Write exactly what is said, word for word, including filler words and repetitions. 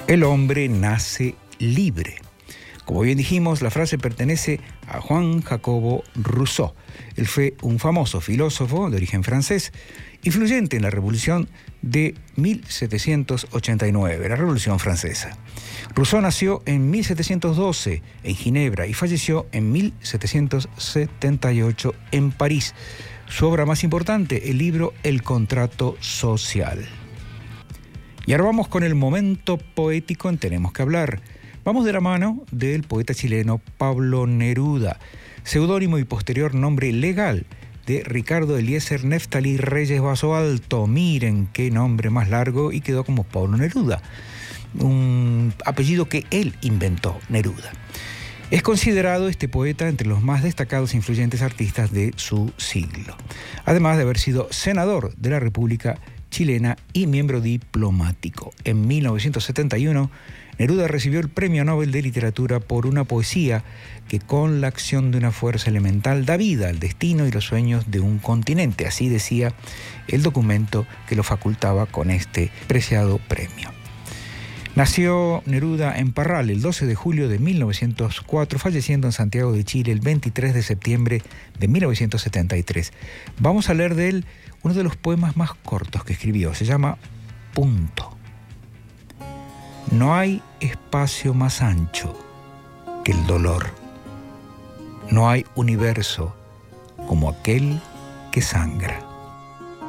El hombre nace libre. Como bien dijimos, la frase pertenece a Juan Jacobo Rousseau. Él fue un famoso filósofo de origen francés, influyente en la Revolución de mil setecientos ochenta y nueve, la Revolución Francesa. Rousseau nació en mil setecientos doce en Ginebra y falleció en mil setecientos setenta y ocho en París. Su obra más importante, el libro El contrato social. Y ahora vamos con el momento poético en Tenemos que hablar. Vamos de la mano del poeta chileno Pablo Neruda, seudónimo y posterior nombre legal de Ricardo Eliezer Neftalí Reyes Basoalto. Miren qué nombre más largo, y quedó como Pablo Neruda, un apellido que él inventó, Neruda. Es considerado este poeta entre los más destacados e influyentes artistas de su siglo, además de haber sido senador de la República Chilena y miembro diplomático. En mil novecientos setenta y uno, Neruda recibió el Premio Nobel de Literatura por una poesía que, con la acción de una fuerza elemental, da vida al destino y los sueños de un continente. Así decía el documento que lo facultaba con este preciado premio. Nació Neruda en Parral el doce de julio de mil novecientos cuatro, falleciendo en Santiago de Chile el veintitrés de septiembre de mil novecientos setenta y tres. Vamos a leer de él uno de los poemas más cortos que escribió. Se llama Punto. No hay espacio más ancho que el dolor. No hay universo como aquel que sangra.